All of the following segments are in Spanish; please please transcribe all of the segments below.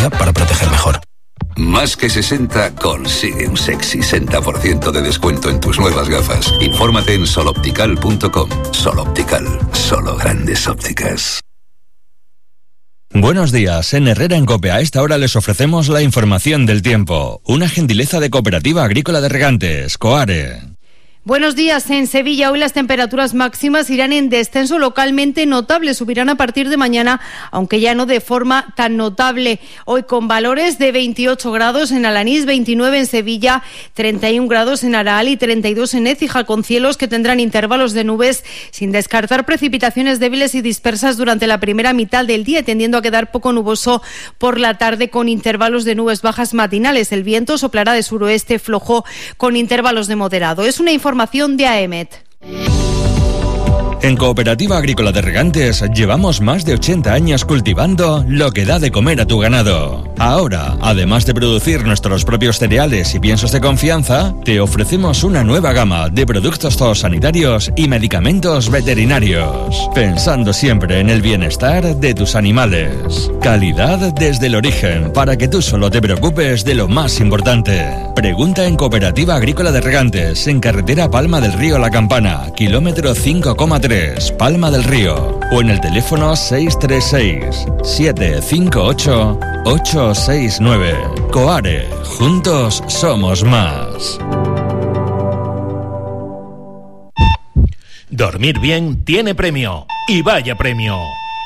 día para proteger mejor. Más que 60 consigue un sexy 60% de descuento en tus nuevas gafas. Infórmate en soloptical.com. Soloptical, solo grandes ópticas. Buenos días, en Herrera en COPE a esta hora les ofrecemos la información del tiempo. Una gentileza de Cooperativa Agrícola de Regantes, Coare. Buenos días. En Sevilla hoy las temperaturas máximas irán en descenso localmente notable. Subirán a partir de mañana, aunque ya no de forma tan notable. Hoy con valores de 28 grados en Alanís, 29 en Sevilla, 31 grados en Araal y 32 en Écija, con cielos que tendrán intervalos de nubes, sin descartar precipitaciones débiles y dispersas durante la primera mitad del día, tendiendo a quedar poco nuboso por la tarde con intervalos de nubes bajas matinales. El viento soplará de suroeste flojo con intervalos de moderado. Es una información de AEMET. En Cooperativa Agrícola de Regantes llevamos más de 80 años cultivando lo que da de comer a tu ganado. Ahora, además de producir nuestros propios cereales y piensos de confianza, te ofrecemos una nueva gama de productos zoosanitarios y medicamentos veterinarios, pensando siempre en el bienestar de tus animales. Calidad desde el origen, para que tú solo te preocupes de lo más importante. Pregunta en Cooperativa Agrícola de Regantes, en carretera Palma del Río La Campana, kilómetro 5,3. Palma del Río, o en el teléfono 636-758-869. Coare, juntos somos más. Dormir bien tiene premio, y vaya premio.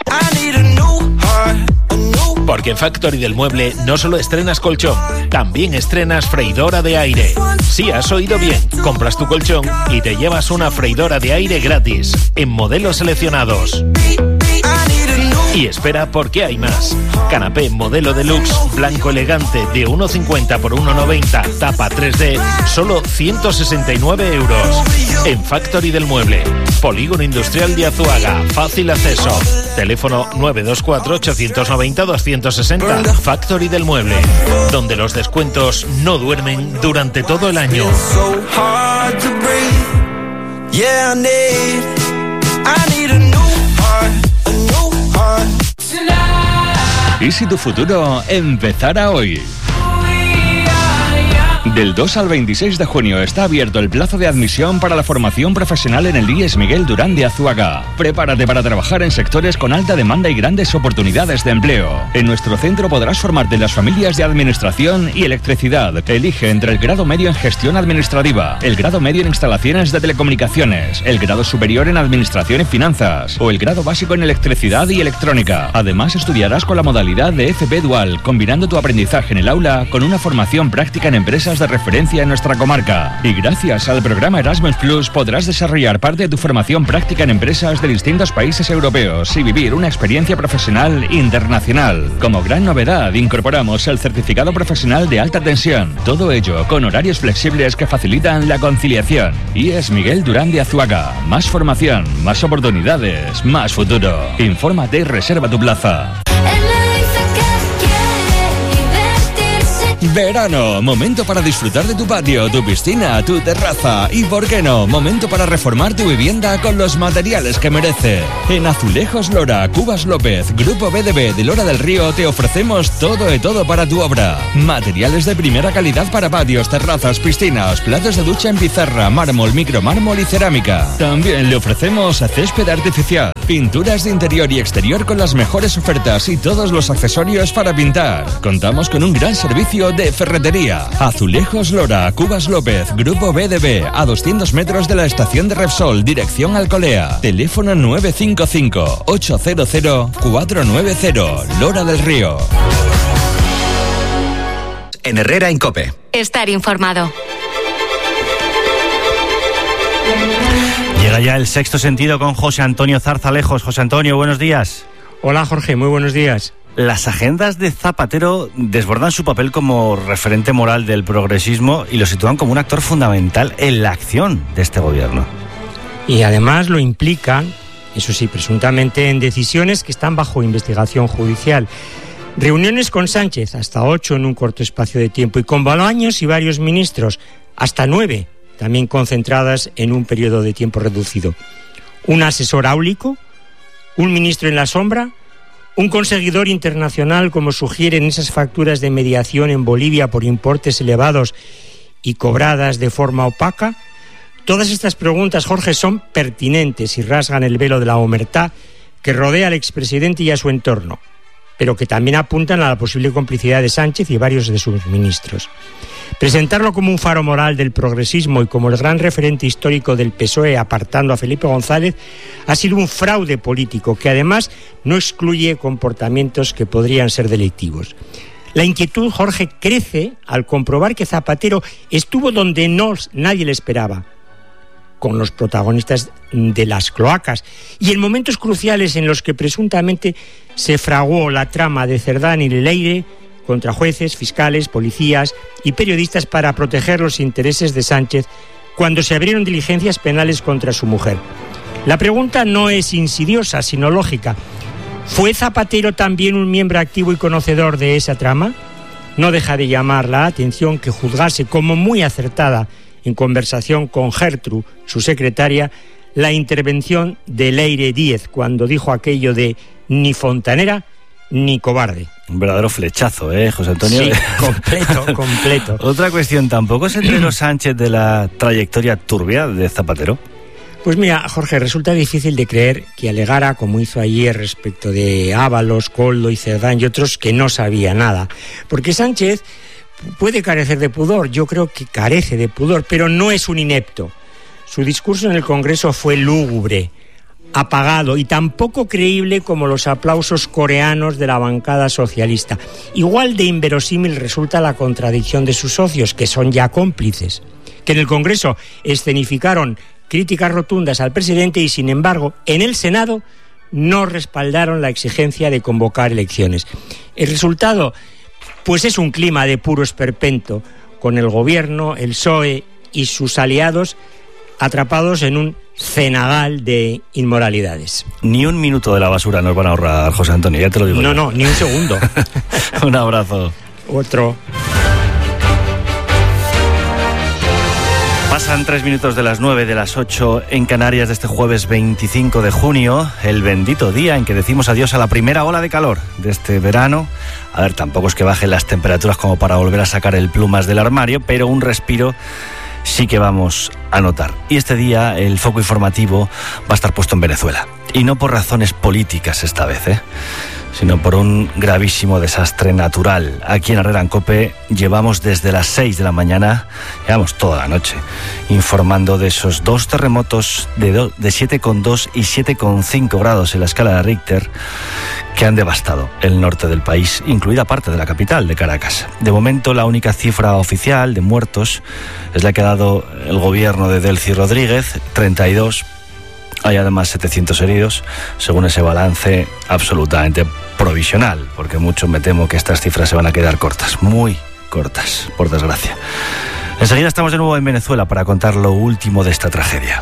Porque en Factory del Mueble no solo estrenas colchón, también estrenas freidora de aire. Sí, has oído bien. Compras tu colchón y te llevas una freidora de aire gratis, en modelos seleccionados. Y espera, porque hay más. Canapé modelo deluxe, blanco elegante, de 1,50 por 1,90, tapa 3D, solo 169 euros. En Factory del Mueble, Polígono Industrial de Azuaga, fácil acceso. Teléfono 924-890-260. Factory del Mueble, donde los descuentos no duermen durante todo el año. ¿Y si tu futuro empezara hoy? Del 2 al 26 de junio está abierto el plazo de admisión para la formación profesional en el IES Miguel Durán de Azuaga. Prepárate para trabajar en sectores con alta demanda y grandes oportunidades de empleo. En nuestro centro podrás formarte en las familias de administración y electricidad. Elige entre el grado medio en gestión administrativa, el grado medio en instalaciones de telecomunicaciones, el grado superior en administración y finanzas o el grado básico en electricidad y electrónica. Además, estudiarás con la modalidad de FP Dual, combinando tu aprendizaje en el aula con una formación práctica en empresas de referencia en nuestra comarca. Y gracias al programa Erasmus Plus podrás desarrollar parte de tu formación práctica en empresas de distintos países europeos y vivir una experiencia profesional internacional. Como gran novedad, incorporamos el certificado profesional de alta tensión. Todo ello con horarios flexibles que facilitan la conciliación. IES Miguel Durán de Azuaga. Más formación, más oportunidades, más futuro. Infórmate y reserva tu plaza. Verano, momento para disfrutar de tu patio, tu piscina, tu terraza y, ¿por qué no?, momento para reformar tu vivienda con los materiales que merece. En Azulejos Lora, Cubas López, Grupo BDB de Lora del Río te ofrecemos todo de todo para tu obra. Materiales de primera calidad para patios, terrazas, piscinas, platos de ducha en pizarra, mármol, micromármol y cerámica. También le ofrecemos césped artificial, pinturas de interior y exterior con las mejores ofertas y todos los accesorios para pintar. Contamos con un gran servicio de ferretería. Azulejos Lora, Cubas López, Grupo BDB, a 200 metros de la estación de Repsol, dirección Alcolea. Teléfono 955-800-490, Lora del Río. En Herrera en COPE. Estar informado. Llega ya el Sexto Sentido con José Antonio Zarzalejos. José Antonio, buenos días. Hola Jorge, muy buenos días. Las agendas de Zapatero desbordan su papel como referente moral del progresismo y lo sitúan como un actor fundamental en la acción de este gobierno. Y además lo implican, eso sí, presuntamente en decisiones que están bajo investigación judicial. Reuniones con Sánchez, hasta 8 en un corto espacio de tiempo, y con Bolaños y varios ministros, hasta 9, también concentradas en un periodo de tiempo reducido. Un asesor áulico, un ministro en la sombra, Un conseguidor internacional, como sugieren esas facturas de mediación en Bolivia por importes elevados y cobradas de forma opaca. Todas estas preguntas, Jorge, son pertinentes y rasgan el velo de la omertá que rodea al expresidente y a su entorno, pero que también apuntan a la posible complicidad de Sánchez y varios de sus ministros. Presentarlo como un faro moral del progresismo y como el gran referente histórico del PSOE apartando a Felipe González ha sido un fraude político que además no excluye comportamientos que podrían ser delictivos. La inquietud, Jorge, crece al comprobar que Zapatero estuvo donde nadie le esperaba, con los protagonistas de las cloacas, y en momentos cruciales en los que presuntamente se fraguó la trama de Cerdán y Leire contra jueces, fiscales, policías y periodistas para proteger los intereses de Sánchez cuando se abrieron diligencias penales contra su mujer. La pregunta no es insidiosa, sino lógica. ¿Fue Zapatero también un miembro activo y conocedor de esa trama? No deja de llamar la atención que juzgase como muy acertada, en conversación con Gertrude, su secretaria, la intervención de Leire Díez cuando dijo aquello de ni fontanera ni cobarde. Un verdadero flechazo, José Antonio. Sí, completo. Otra cuestión, ¿tampoco se enteró Sánchez de la trayectoria turbia de Zapatero? Pues mira, Jorge, resulta difícil de creer que alegara, como hizo ayer respecto de Ábalos, Koldo y Cerdán y otros, que no sabía nada. Porque Sánchez puede carecer de pudor, yo creo que carece de pudor, pero no es un inepto. Su discurso en el Congreso fue lúgubre, apagado y tan poco creíble como los aplausos coreanos de la bancada socialista. Igual de inverosímil resulta la contradicción de sus socios, que son ya cómplices, que en el Congreso escenificaron críticas rotundas al presidente y, sin embargo, en el Senado no respaldaron la exigencia de convocar elecciones. El resultado, pues, es un clima de puro esperpento, con el gobierno, el PSOE y sus aliados atrapados en un cenagal de inmoralidades. Ni un minuto de la basura nos van a ahorrar, José Antonio, ya te lo digo. No, ni un segundo. Un abrazo. Otro. Pasan 3 minutos de las 9 de las 8 en Canarias de este jueves 25 de junio, el bendito día en que decimos adiós a la primera ola de calor de este verano. A ver, tampoco es que bajen las temperaturas como para volver a sacar el plumas del armario, pero un respiro sí que vamos a notar. Y este día el foco informativo va a estar puesto en Venezuela. Y no por razones políticas esta vez, sino por un gravísimo desastre natural. Aquí en Herrera en COPE llevamos desde las 6 de la mañana, llevamos toda la noche, informando de esos 2 terremotos de 7,2 y 7,5 grados en la escala de Richter que han devastado el norte del país, incluida parte de la capital, de Caracas. De momento, la única cifra oficial de muertos es la que ha dado el gobierno de Delcy Rodríguez, 32. Hay además 700 heridos, según ese balance absolutamente provisional, porque mucho me temo que estas cifras se van a quedar cortas, muy cortas, por desgracia. Enseguida estamos de nuevo en Venezuela para contar lo último de esta tragedia.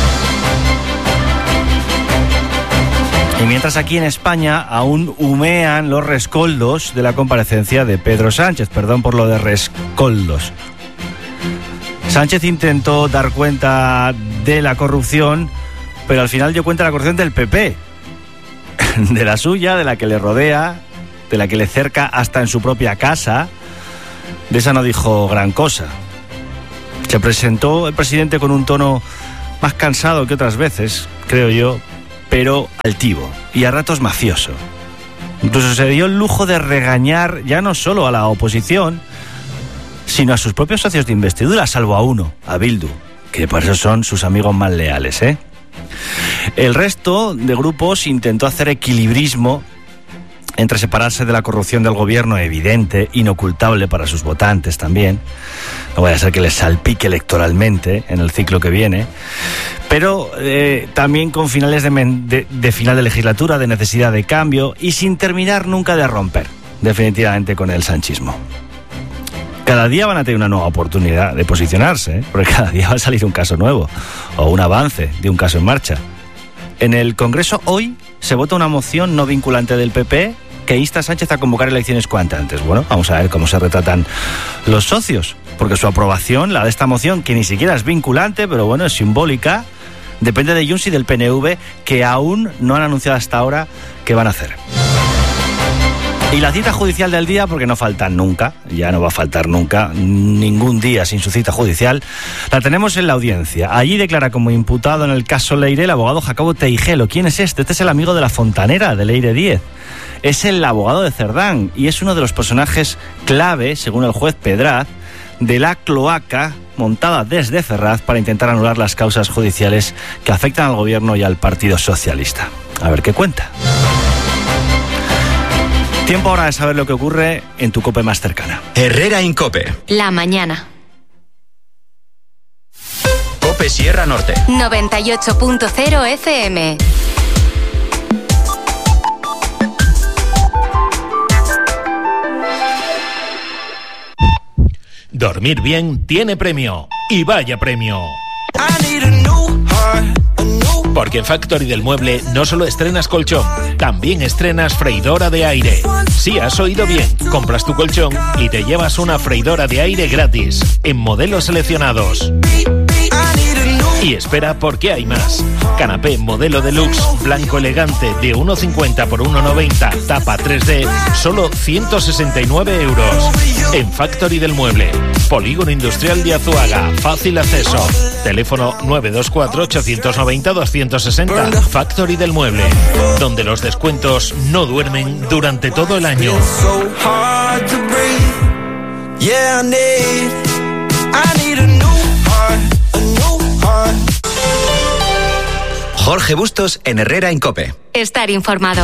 Y mientras aquí en España aún humean los rescoldos de la comparecencia de Pedro Sánchez, perdón por lo de rescoldos. Sánchez intentó dar cuenta de la corrupción, pero al final dio cuenta de la corrupción del PP, de la suya, de la que le rodea, de la que le cerca hasta en su propia casa. De esa no dijo gran cosa. Se presentó el presidente con un tono más cansado que otras veces, creo yo, pero altivo y a ratos mafioso. Incluso se dio el lujo de regañar ya no solo a la oposición, sino a sus propios socios de investidura, salvo a uno, a Bildu, que por eso son sus amigos más leales, El resto de grupos intentó hacer equilibrismo entre separarse de la corrupción del gobierno, evidente, inocultable para sus votantes también. No vaya a ser que les salpique electoralmente en el ciclo que viene. Pero también con finales de final de legislatura, de necesidad de cambio y sin terminar nunca de romper definitivamente con el sanchismo. Cada día van a tener una nueva oportunidad de posicionarse, porque cada día va a salir un caso nuevo o un avance de un caso en marcha. En el Congreso hoy se vota una moción no vinculante del PP que insta a Sánchez a convocar elecciones cuanto antes. Bueno, vamos a ver cómo se retratan los socios, porque su aprobación, la de esta moción, que ni siquiera es vinculante, pero bueno, es simbólica, depende de Junts y del PNV, que aún no han anunciado hasta ahora qué van a hacer. Y la cita judicial del día, porque no faltan nunca, ya no va a faltar nunca, ningún día sin su cita judicial, la tenemos en la audiencia. Allí declara como imputado en el caso Leire el abogado Jacobo Teijelo. ¿Quién es este? Este es el amigo de la fontanera de Leire 10. Es el abogado de Cerdán y es uno de los personajes clave, según el juez Pedraz, de la cloaca montada desde Ferraz para intentar anular las causas judiciales que afectan al gobierno y al Partido Socialista. A ver qué cuenta. Tiempo ahora de saber lo que ocurre en tu COPE más cercana. Herrera Incope. La mañana. COPE Sierra Norte. 98.0 FM. Dormir bien tiene premio. Y vaya premio. Porque en Factory del Mueble no solo estrenas colchón, también estrenas freidora de aire. Sí, has oído bien. Compras tu colchón y te llevas una freidora de aire gratis, en modelos seleccionados. Y espera, porque hay más. Canapé modelo deluxe, blanco elegante, de 1,50 por 1,90, tapa 3D, solo 169 euros. En Factory del Mueble, Polígono Industrial de Azuaga, fácil acceso. Teléfono 924-890-260. Factory del Mueble, donde los descuentos no duermen durante todo el año. Jorge Bustos en Herrera Incope. Estar informado.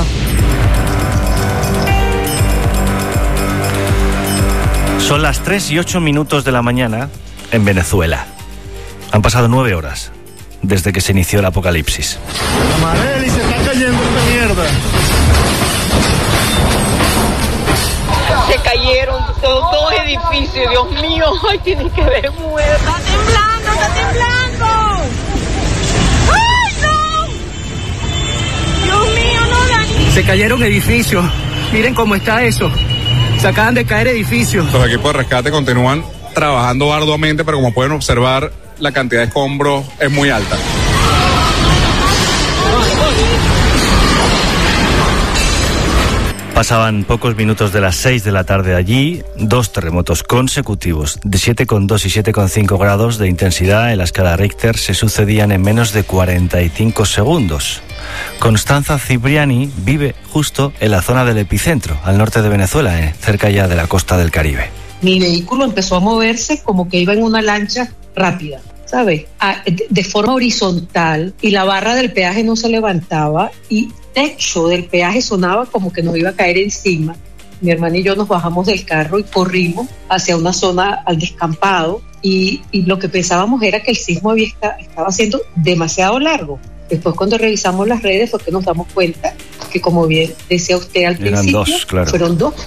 Son las 3:08 de la mañana en Venezuela. Han pasado 9 horas desde que se inició el apocalipsis. Amareli, se está cayendo esta mierda. Se cayeron dos edificios, Dios mío, ay, tienen que ver muertos. ¡Está temblando, está temblando! ¡Ay, no! Dios mío, no, Dani. Se cayeron edificios, miren cómo está eso. Se acaban de caer edificios. Los equipos de rescate continúan trabajando arduamente, pero como pueden observar, la cantidad de escombros es muy alta. Pasaban pocos minutos de las 6 de la tarde allí, 2 terremotos consecutivos de 7,2 y 7,5 grados de intensidad en la escala Richter se sucedían en menos de 45 segundos. Constanza Cipriani vive justo en la zona del epicentro, al norte de Venezuela, cerca ya de la costa del Caribe. Mi vehículo empezó a moverse como que iba en una lancha rápida, ¿sabes? De forma horizontal, y la barra del peaje no se levantaba y el techo del peaje sonaba como que nos iba a caer encima. Mi hermana y yo nos bajamos del carro y corrimos hacia una zona al descampado y lo que pensábamos era que el sismo estaba siendo demasiado largo. Después, cuando revisamos las redes, fue que nos damos cuenta que, como bien decía usted al principio, fueron 2.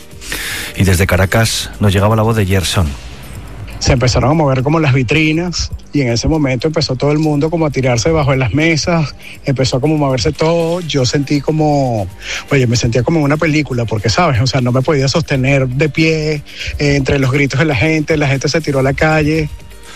Y desde Caracas nos llegaba la voz de Gerson. Se empezaron a mover como las vitrinas y en ese momento empezó todo el mundo como a tirarse debajo de las mesas, empezó a como moverse todo. Yo sentí como, me sentía como en una película, porque sabes, o sea, no me podía sostener de pie entre los gritos de la gente se tiró a la calle.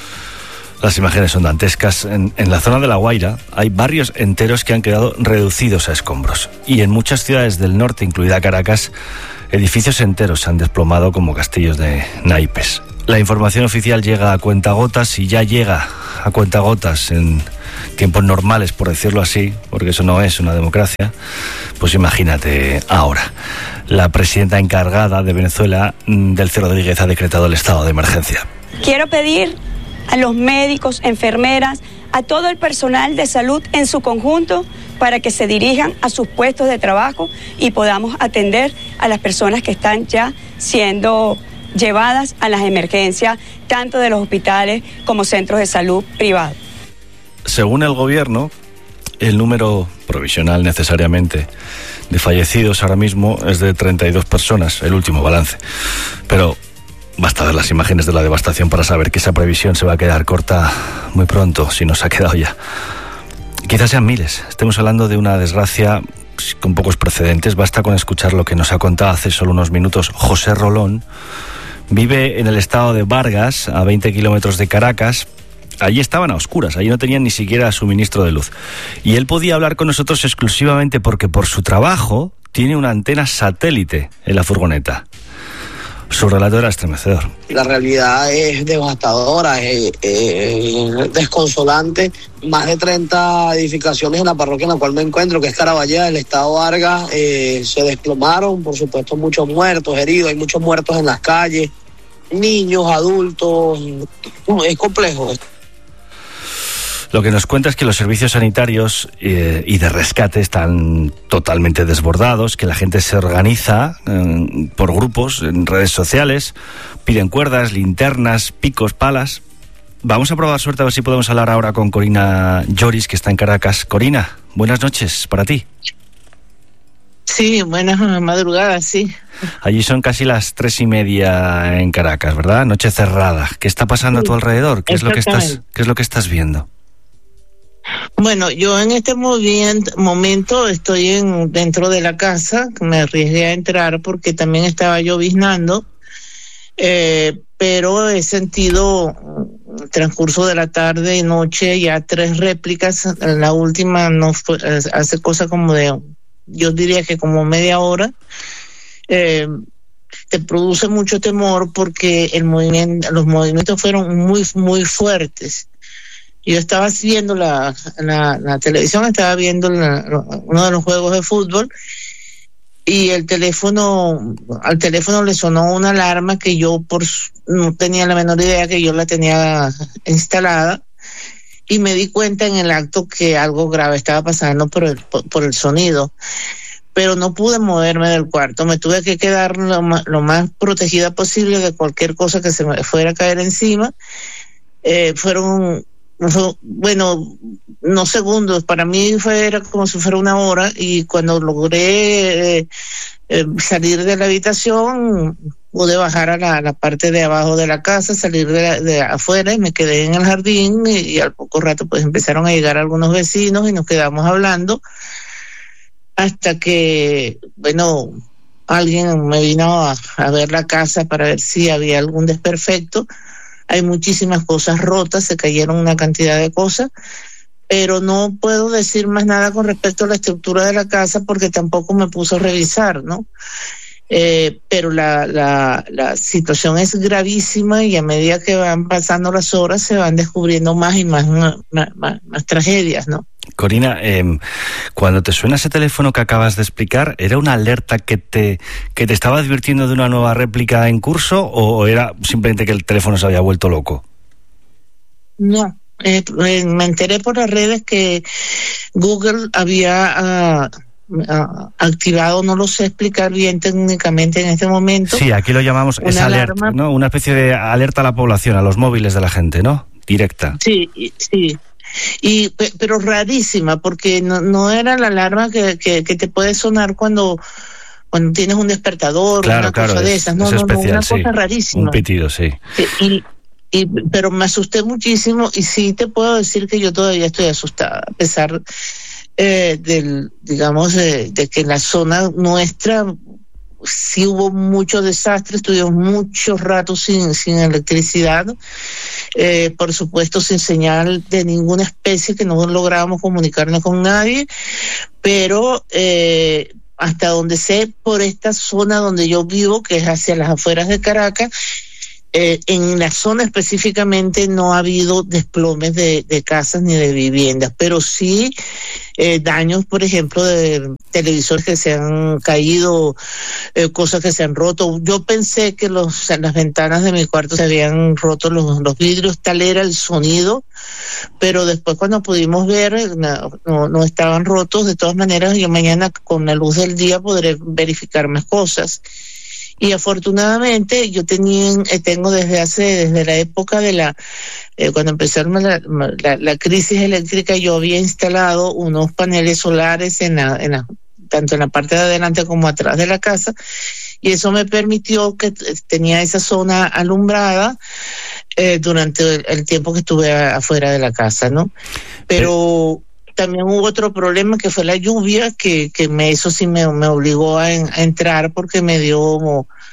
Las imágenes son dantescas. En la zona de La Guaira hay barrios enteros que han quedado reducidos a escombros. Y en muchas ciudades del norte, incluida Caracas, edificios enteros se han desplomado como castillos de naipes. La información oficial llega a cuentagotas, y ya llega a cuentagotas en tiempos normales, por decirlo así, porque eso no es una democracia. Pues imagínate ahora. La presidenta encargada de Venezuela, Delcy Rodríguez, ha decretado el estado de emergencia. Quiero pedir a los médicos, enfermeras, a todo el personal de salud en su conjunto para que se dirijan a sus puestos de trabajo y podamos atender a las personas que están ya siendo llevadas a las emergencias, tanto de los hospitales como centros de salud privados. Según el gobierno, el número provisional necesariamente de fallecidos ahora mismo es de 32 personas, el último balance. Pero basta ver las imágenes de la devastación para saber que esa previsión se va a quedar corta muy pronto, si no se ha quedado ya. Quizás sean miles. Estemos hablando de una desgracia con pocos precedentes. Basta con escuchar lo que nos ha contado hace solo unos minutos José Rolón. Vive en el estado de Vargas, a 20 kilómetros de Caracas. Allí estaban a oscuras, allí no tenían ni siquiera suministro de luz. Y él podía hablar con nosotros exclusivamente porque por su trabajo tiene una antena satélite en la furgoneta. Su relato era estremecedor. La realidad es devastadora, es desconsolante. Más de 30 edificaciones en la parroquia en la cual me encuentro, que es Caraballeda, del estado Vargas, se desplomaron. Por supuesto, muchos muertos, heridos, hay muchos muertos en las calles, niños, adultos. Es complejo. Lo que nos cuenta es que los servicios sanitarios y de rescate están totalmente desbordados, que la gente se organiza por grupos en redes sociales, piden cuerdas, linternas, picos, palas. Vamos a probar suerte a ver si podemos hablar ahora con Corina Lloris, que está en Caracas. Corina, buenas noches para ti. Sí, buenas madrugadas, sí. Allí son casi las 3:30 en Caracas, ¿verdad? Noche cerrada. ¿Qué está pasando a tu alrededor? ¿Qué es lo que estás viendo? Bueno, yo en este momento estoy dentro de la casa, me arriesgué a entrar porque también estaba lloviznando, pero he sentido el transcurso de la tarde y noche ya 3 réplicas. La última no fue, hace cosa como yo diría que como media hora. Te produce mucho temor porque los movimientos fueron muy, muy fuertes. Yo estaba viendo la televisión, estaba viendo uno de los juegos de fútbol y al teléfono le sonó una alarma que yo no tenía la menor idea que yo la tenía instalada, y me di cuenta en el acto que algo grave estaba pasando por el sonido, pero no pude moverme del cuarto, me tuve que quedar lo más protegida posible de cualquier cosa que se me fuera a caer encima. Bueno, no segundos, para mí era como si fuera una hora, y cuando logré salir de la habitación pude bajar a la parte de abajo de la casa, salir de afuera, y me quedé en el jardín, y al poco rato pues empezaron a llegar algunos vecinos y nos quedamos hablando hasta que, bueno, alguien me vino a ver la casa para ver si había algún desperfecto. Hay muchísimas cosas rotas, se cayeron una cantidad de cosas, pero no puedo decir más nada con respecto a la estructura de la casa porque tampoco me puso a revisar, ¿no? Pero la situación es gravísima, y a medida que van pasando las horas se van descubriendo más y más tragedias, ¿no? Corina, cuando te suena ese teléfono que acabas de explicar, ¿era una alerta que te estaba advirtiendo de una nueva réplica en curso, o era simplemente que el teléfono se había vuelto loco? No, me enteré por las redes que Google había activado, no lo sé explicar bien técnicamente en este momento. Sí, aquí lo llamamos esa alerta, ¿no? Una especie de alerta a la población, a los móviles de la gente, ¿no? Directa. Sí. Pero rarísima, porque no era la alarma que te puede sonar cuando tienes un despertador, una cosa de esas. No, una cosa rarísima. Un pitido, sí. Pero me asusté muchísimo, y sí te puedo decir que yo todavía estoy asustada, a pesar de que en la zona nuestra sí hubo mucho desastre, estuvimos mucho rato sin electricidad, por supuesto sin señal de ninguna especie, que no lográbamos comunicarnos con nadie, pero hasta donde sé, por esta zona donde yo vivo, que es hacia las afueras de Caracas, en la zona específicamente no ha habido desplomes de casas ni de viviendas, pero sí daños, por ejemplo, de televisores que se han caído, cosas que se han roto. Yo pensé que las ventanas de mi cuarto se habían roto los vidrios, tal era el sonido, pero después cuando pudimos ver no estaban rotos. De todas maneras, yo mañana con la luz del día podré verificar más cosas. Y afortunadamente yo tengo desde la época de cuando empezaron la crisis eléctrica, yo había instalado unos paneles solares tanto en la parte de adelante como atrás de la casa, y eso me permitió que tenía esa zona alumbrada durante el tiempo que estuve afuera de la casa, ¿no? Pero también hubo otro problema, que fue la lluvia, que eso sí me obligó a entrar, porque me dio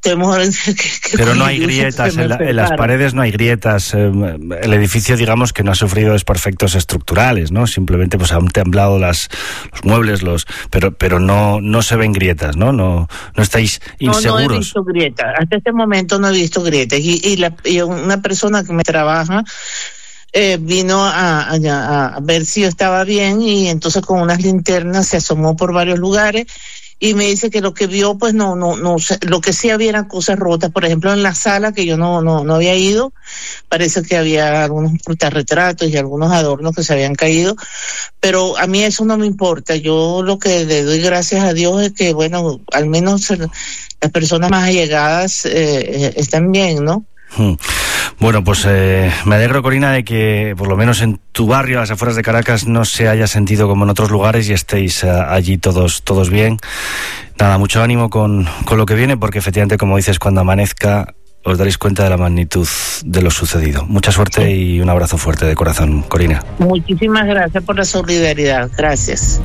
temor Pero no hay grietas, en las paredes no hay grietas. El edificio, digamos, que no ha sufrido desperfectos estructurales, ¿no? Simplemente pues han temblado los muebles, pero no se ven grietas, ¿no? No estáis inseguros. No he visto grietas. Hasta este momento no he visto grietas. Y una persona que me trabaja vino a ver si yo estaba bien, y entonces con unas linternas se asomó por varios lugares y me dice que lo que vio, pues no, lo que sí había eran cosas rotas. Por ejemplo, en la sala que yo no había ido, parece que había algunos portarretratos y algunos adornos que se habían caído, pero a mí eso no me importa. Yo lo que le doy gracias a Dios es que, bueno, al menos las personas más allegadas están bien, ¿no? Bueno, pues me alegro, Corina, de que por lo menos en tu barrio, a las afueras de Caracas, no se haya sentido como en otros lugares y estéis allí todos bien. Nada, mucho ánimo con lo que viene, porque efectivamente, como dices, cuando amanezca os daréis cuenta de la magnitud de lo sucedido. Mucha suerte y un abrazo fuerte de corazón, Corina. Muchísimas gracias por la solidaridad. Gracias.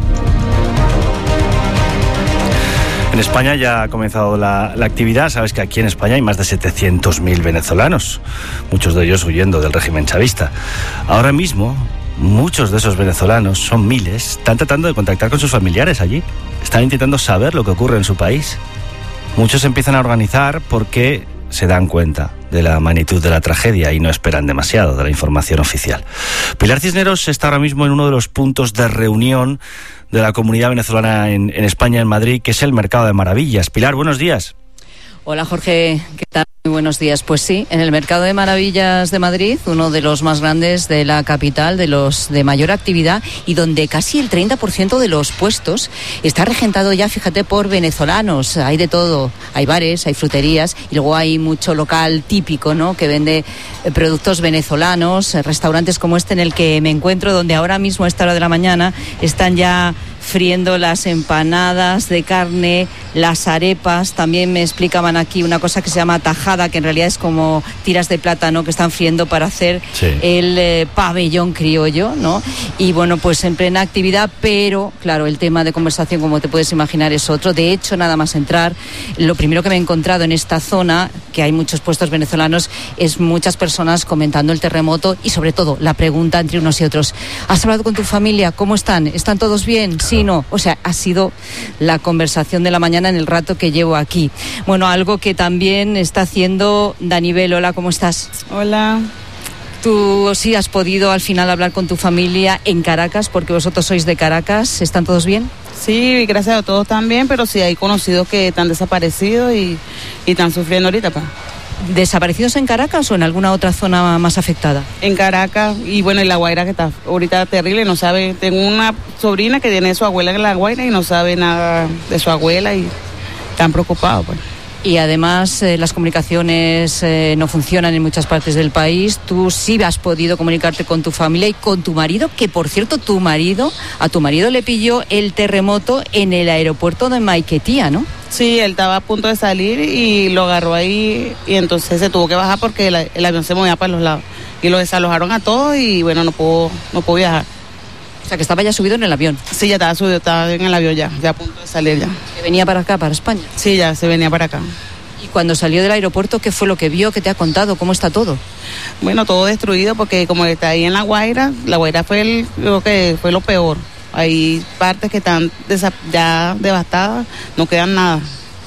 En España ya ha comenzado la actividad. Sabes que aquí en España hay más de 700.000 venezolanos, muchos de ellos huyendo del régimen chavista. Ahora mismo, muchos de esos venezolanos, son miles, están tratando de contactar con sus familiares allí. Están intentando saber lo que ocurre en su país. Muchos empiezan a organizar porque se dan cuenta de la magnitud de la tragedia y no esperan demasiado de la información oficial. Pilar Cisneros está ahora mismo en uno de los puntos de reunión de la comunidad venezolana en España, en Madrid, que es el Mercado de Maravillas. Pilar, buenos días. Hola, Jorge, ¿qué tal? Muy buenos días. Pues sí, en el Mercado de Maravillas de Madrid, uno de los más grandes de la capital, de los de mayor actividad, y donde casi el 30% de los puestos está regentado ya, fíjate, por venezolanos. Hay de todo, hay bares, hay fruterías, y luego hay mucho local típico, ¿no?, que vende productos venezolanos, restaurantes como este en el que me encuentro, donde ahora mismo a esta hora de la mañana están ya friendo las empanadas de carne, las arepas. También me explicaban aquí una cosa que se llama tajada, que en realidad es como tiras de plátano que están friendo para hacer el pabellón criollo, ¿no? Y bueno, pues en plena actividad, pero claro, el tema de conversación, como te puedes imaginar, es otro. De hecho, nada más entrar, lo primero que me he encontrado en esta zona, que hay muchos puestos venezolanos, es muchas personas comentando el terremoto y sobre todo la pregunta entre unos y otros: ¿has hablado con tu familia? ¿Cómo están? ¿Están todos bien? Sí, no. O sea, ha sido la conversación de la mañana en el rato que llevo aquí. Bueno, algo que también está haciendo Danibel. Hola, ¿cómo estás? Hola. ¿Tú sí has podido al final hablar con tu familia en Caracas? Porque vosotros sois de Caracas. ¿Están todos bien? Sí, gracias a todos también, pero sí hay conocidos que están desaparecidos y están sufriendo ahorita, pa. ¿Desaparecidos en Caracas o en alguna otra zona más afectada? En Caracas, y bueno, en La Guaira, que está ahorita terrible, no sabe. Tengo una sobrina que tiene a su abuela en La Guaira y no sabe nada de su abuela y están preocupados, pues. Y además las comunicaciones no funcionan en muchas partes del país. Tú sí has podido comunicarte con tu familia y con tu marido, que por cierto a tu marido le pilló el terremoto en el aeropuerto de Maiquetía, ¿no? Sí, él estaba a punto de salir y lo agarró ahí y entonces se tuvo que bajar porque el avión se movía para los lados. Y lo desalojaron a todos y bueno, no pudo viajar. O sea, que estaba ya subido en el avión. Sí, ya estaba subido, estaba en el avión ya a punto de salir ya. ¿Que venía para acá, para España? Sí, ya se venía para acá. ¿Y cuando salió del aeropuerto, qué fue lo que vio, qué te ha contado, cómo está todo? Bueno, todo destruido porque como está ahí en La Guaira fue creo que fue lo peor. Hay partes que están ya devastadas, no quedan nada.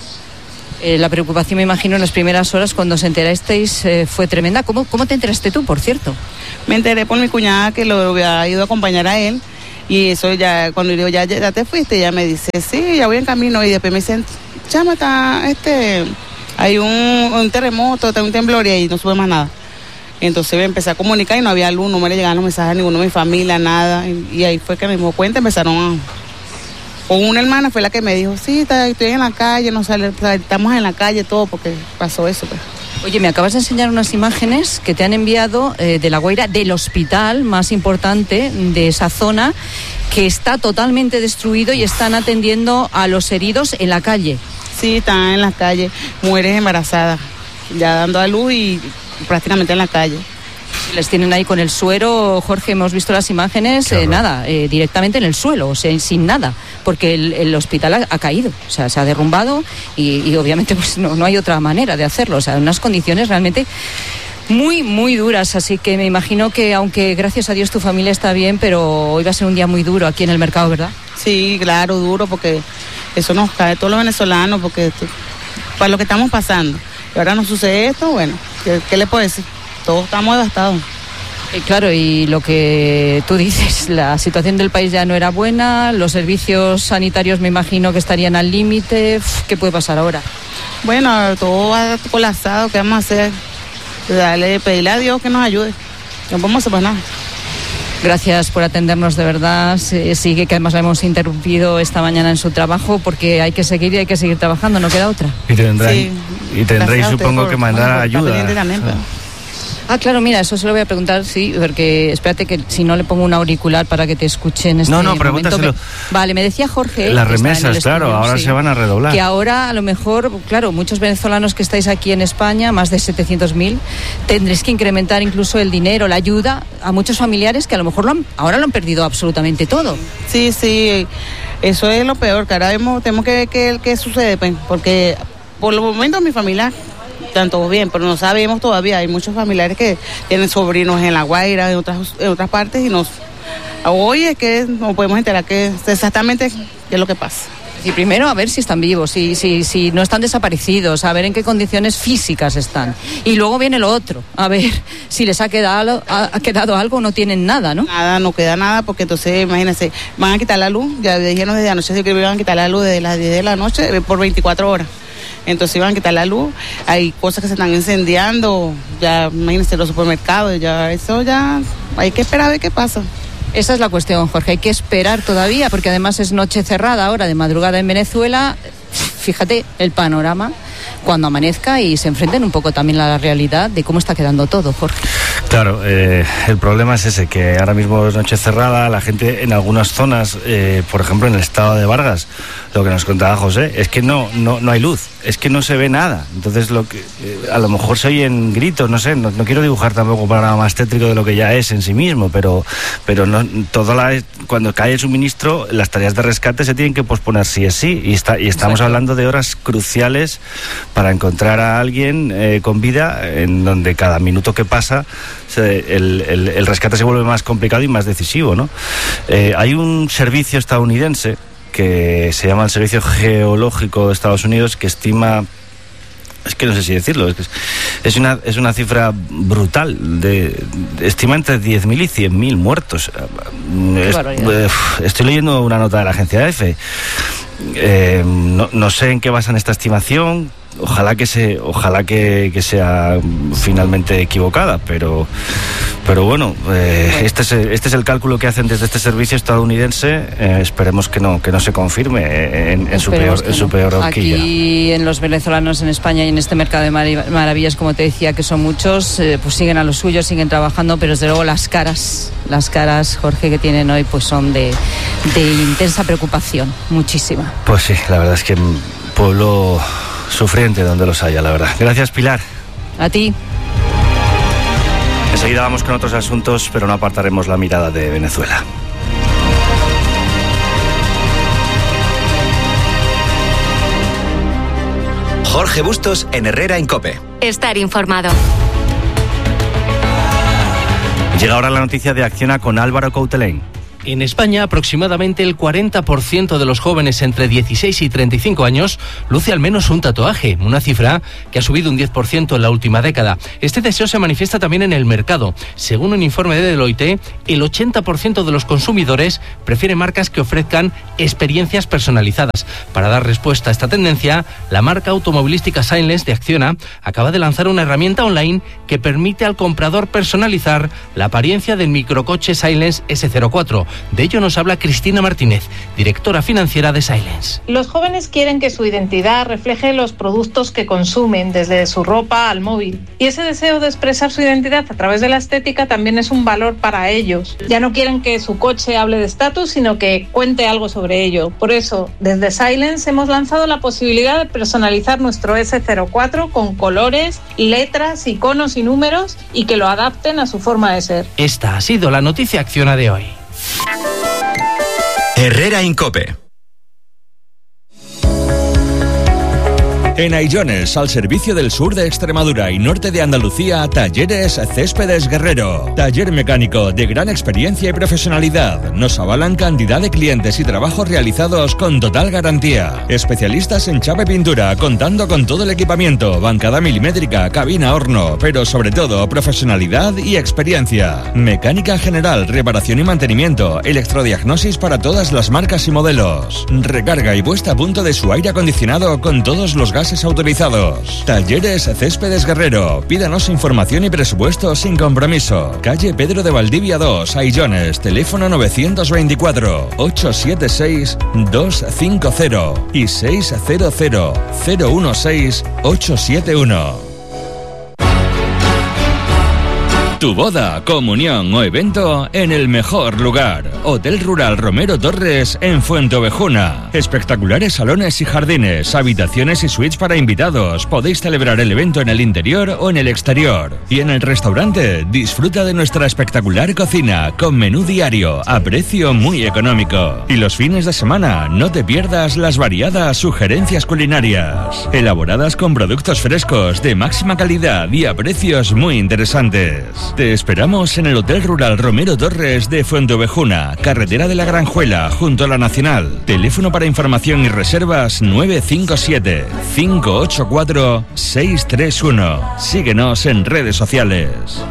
La preocupación, me imagino, en las primeras horas cuando os enterasteis fue tremenda. ¿Cómo te enteraste tú, por cierto? Me enteré por mi cuñada, que lo había ido a acompañar a él, y eso ya, cuando le digo, ya te fuiste, ella me dice, sí, ya voy en camino, y después me dicen, chama, hay un terremoto, está un temblor, y ahí no sube más nada. Entonces me empecé a comunicar y no había luz, no me le llegaban los mensajes a ninguno de mi familia, nada, y ahí fue que me di cuenta, empezaron con una hermana fue la que me dijo, sí, estoy en la calle, estamos en la calle, todo, porque pasó eso, pues. Oye, me acabas de enseñar unas imágenes que te han enviado de La Guaira, del hospital más importante de esa zona, que está totalmente destruido y están atendiendo a los heridos en la calle. Sí, están en la calle, mujeres embarazadas, ya dando a luz y prácticamente en la calle. Les tienen ahí con el suero, Jorge, hemos visto las imágenes, directamente en el suelo, o sea, sin nada, porque el hospital ha caído, o sea, se ha derrumbado y obviamente pues no hay otra manera de hacerlo, o sea, unas condiciones realmente muy, muy duras, así que me imagino que, aunque gracias a Dios tu familia está bien, pero hoy va a ser un día muy duro aquí en el mercado, ¿verdad? Sí, claro, duro, porque eso nos cae a todos los venezolanos, porque para lo que estamos pasando, y ahora nos sucede esto, bueno, ¿qué le puedo decir? Todos estamos devastados. Claro, y lo que tú dices, la situación del país ya no era buena, los servicios sanitarios me imagino que estarían al límite. ¿Qué puede pasar ahora? Bueno, todo va colapsado, ¿qué vamos a hacer? Pedirle a Dios que nos ayude, no podemos hacer más nada. Gracias por atendernos, de verdad. Sigue, que además la hemos interrumpido esta mañana en su trabajo, porque hay que seguir trabajando, no queda otra. Y tendréis supongo que mandar ayuda. Claro, mira, eso se lo voy a preguntar, sí, porque espérate que si no le pongo un auricular para que te escuche en este momento. Pregúntaselo. Vale, me decía Jorge... Las remesas, claro, ahora se van a redoblar. Que ahora, a lo mejor, claro, muchos venezolanos que estáis aquí en España, más de 700.000, tendréis que incrementar incluso el dinero, la ayuda a muchos familiares que a lo mejor ahora lo han perdido absolutamente todo. Sí, eso es lo peor, que ahora tenemos que ver qué sucede, pues, porque por los momentos mi familia... Están todos bien, pero no sabemos todavía. Hay muchos familiares que tienen sobrinos en La Guaira, en otras partes, y hoy es que no podemos enterar exactamente qué es lo que pasa. Y primero a ver si están vivos, si no están desaparecidos, a ver en qué condiciones físicas están. Y luego viene lo otro, a ver si les ha quedado algo o no tienen nada, ¿no? Nada, no queda nada, porque entonces, imagínense, van a quitar la luz, ya dijeron desde anoche que iban a quitar la luz desde las 10 de la noche por 24 horas. Entonces iban a quitar la luz, hay cosas que se están incendiando, ya imagínense los supermercados, ya hay que esperar a ver qué pasa. Esa es la cuestión, Jorge, hay que esperar todavía, porque además es noche cerrada ahora de madrugada en Venezuela. Fíjate el panorama cuando amanezca y se enfrenten un poco también a la realidad de cómo está quedando todo, Jorge. Claro, el problema es ese, que ahora mismo es noche cerrada, la gente en algunas zonas, por ejemplo en el estado de Vargas, lo que nos contaba José, es que no hay luz, es que no se ve nada. Entonces a lo mejor se oyen gritos, no sé, no quiero dibujar tampoco para nada más tétrico de lo que ya es en sí mismo, pero no, cuando cae el suministro, las tareas de rescate se tienen que posponer sí es sí, y estamos hablando de horas cruciales para encontrar a alguien con vida, en donde cada minuto que pasa el rescate se vuelve más complicado y más decisivo, ¿no? Hay un servicio estadounidense que se llama el Servicio Geológico de Estados Unidos, que estima, es que no sé si decirlo, es una cifra brutal, estima entre 10.000 y 100.000 muertos. Estoy leyendo una nota de la agencia EFE. No sé en qué basan esta estimación. Ojalá que sea finalmente equivocada, pero bueno, este es el cálculo que hacen desde este servicio estadounidense. Esperemos que no se confirme en su peor horquilla. Aquí en los venezolanos en España y en este mercado de maravillas, como te decía, que son muchos, pues siguen a lo suyo, siguen trabajando, pero desde luego las caras, Jorge, que tienen hoy, pues son de intensa preocupación, muchísima. Pues sí, la verdad es que pueblo sufriente donde los haya, la verdad. Gracias, Pilar. A ti. Enseguida vamos con otros asuntos, pero no apartaremos la mirada de Venezuela. Jorge Bustos en Herrera en COPE. Estar informado. Llega ahora la noticia de Acciona con Álvaro Coutelén. En España, aproximadamente el 40% de los jóvenes entre 16 y 35 años luce al menos un tatuaje, una cifra que ha subido un 10% en la última década. Este deseo se manifiesta también en el mercado. Según un informe de Deloitte, el 80% de los consumidores prefiere marcas que ofrezcan experiencias personalizadas. Para dar respuesta a esta tendencia, la marca automovilística Silence de Acciona acaba de lanzar una herramienta online que permite al comprador personalizar la apariencia del microcoche Silence S04. De ello nos habla Cristina Martínez, directora financiera de Silence. Los jóvenes quieren que su identidad refleje los productos que consumen, desde su ropa al móvil. Y ese deseo de expresar su identidad a través de la estética también es un valor para ellos. Ya no quieren que su coche hable de estatus, sino que cuente algo sobre ello. Por eso, desde Silence hemos lanzado la posibilidad de personalizar nuestro S04 con colores, letras, iconos y números y que lo adapten a su forma de ser. Esta ha sido la noticia acciona de hoy. Herrera Incope. En Aillones, al servicio del sur de Extremadura y norte de Andalucía, Talleres Céspedes Guerrero. Taller mecánico de gran experiencia y profesionalidad. Nos avalan cantidad de clientes y trabajos realizados con total garantía. Especialistas en chapa y pintura, contando con todo el equipamiento, bancada milimétrica, cabina, horno, pero sobre todo profesionalidad y experiencia. Mecánica general, reparación y mantenimiento, electrodiagnosis para todas las marcas y modelos. Recarga y puesta a punto de su aire acondicionado con todos los gases autorizados. Talleres Céspedes Guerrero. Pídanos información y presupuesto sin compromiso. Calle Pedro de Valdivia 2, Aillones. Teléfono 922-876-250 y 600-016-871. Tu boda, comunión o evento en el mejor lugar. Hotel Rural Romero Torres en Fuenteovejuna. Espectaculares salones y jardines, habitaciones y suites para invitados. Podéis celebrar el evento en el interior o en el exterior. Y en el restaurante, disfruta de nuestra espectacular cocina con menú diario a precio muy económico. Y los fines de semana, no te pierdas las variadas sugerencias culinarias, elaboradas con productos frescos de máxima calidad y a precios muy interesantes. Te esperamos en el Hotel Rural Romero Torres de Fuenteovejuna, carretera de la Granjuela, junto a la Nacional. Teléfono para información y reservas 957-584-631. Síguenos en redes sociales.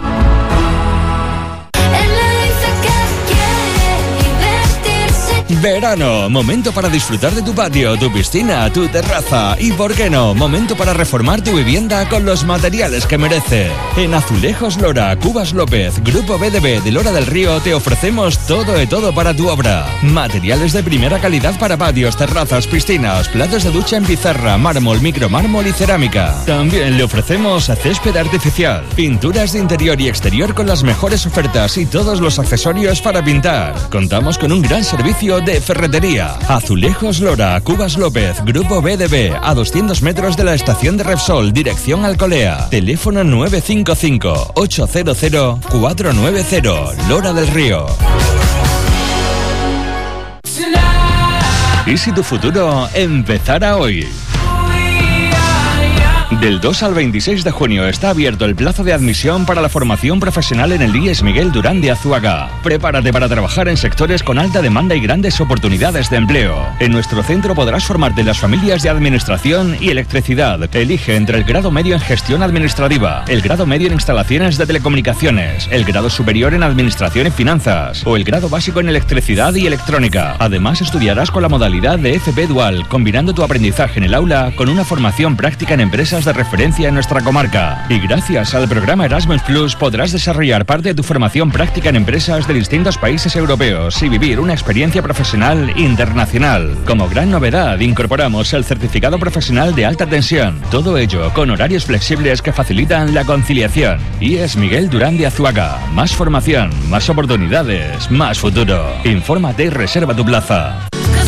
Verano, momento para disfrutar de tu patio, tu piscina, tu terraza y, ¿por qué no?, momento para reformar tu vivienda con los materiales que merece. En Azulejos Lora, Cubas López, Grupo BDB de Lora del Río te ofrecemos todo de todo para tu obra. Materiales de primera calidad para patios, terrazas, piscinas, platos de ducha en pizarra, mármol, micromármol y cerámica. También le ofrecemos césped artificial, pinturas de interior y exterior con las mejores ofertas y todos los accesorios para pintar. Contamos con un gran servicio de ferretería. Azulejos Lora, Cubas López, Grupo BDB, a 200 metros de la estación de Repsol, dirección Alcolea. Teléfono 955-800-490, Lora del Río. ¿Y si tu futuro empezara hoy? Del 2 al 26 de junio está abierto el plazo de admisión para la formación profesional en el IES Miguel Durán de Azuaga. Prepárate para trabajar en sectores con alta demanda y grandes oportunidades de empleo. En nuestro centro podrás formarte en las familias de administración y electricidad. Elige entre el grado medio en gestión administrativa, el grado medio en instalaciones de telecomunicaciones, el grado superior en administración y finanzas o el grado básico en electricidad y electrónica. Además, estudiarás con la modalidad de FP Dual, combinando tu aprendizaje en el aula con una formación práctica en empresas de referencia en nuestra comarca. Y gracias al programa Erasmus Plus podrás desarrollar parte de tu formación práctica en empresas de distintos países europeos y vivir una experiencia profesional internacional. Como gran novedad, incorporamos el certificado profesional de alta tensión. Todo ello con horarios flexibles que facilitan la conciliación. IES Miguel Durán de Azuaga. Más formación, más oportunidades, más futuro. Infórmate y reserva tu plaza.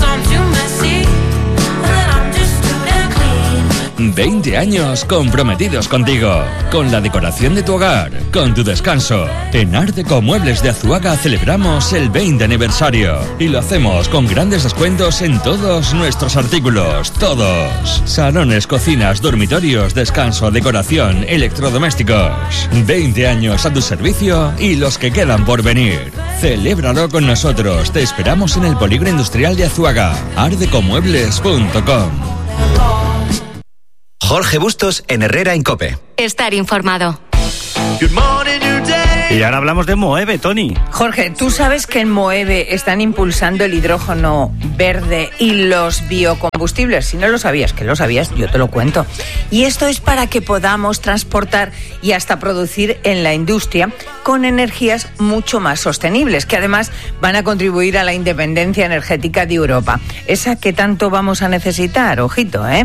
20 años comprometidos contigo, con la decoración de tu hogar, con tu descanso. En Art Deco Muebles de Azuaga celebramos el 20 aniversario y lo hacemos con grandes descuentos en todos nuestros artículos, todos. Salones, cocinas, dormitorios, descanso, decoración, electrodomésticos. 20 años a tu servicio y los que quedan por venir. Celébralo con nosotros. Te esperamos en el Polígono Industrial de Azuaga. artdecomuebles.com. Jorge Bustos en Herrera Incope. Estar informado. Y ahora hablamos de Moeve, Tony. Jorge, tú sabes que en Moeve están impulsando el hidrógeno verde y los biocombustibles. Si no lo sabías, que lo sabías, yo te lo cuento. Y esto es para que podamos transportar y hasta producir en la industria con energías mucho más sostenibles, que además van a contribuir a la independencia energética de Europa. Esa que tanto vamos a necesitar, ojito, ¿eh?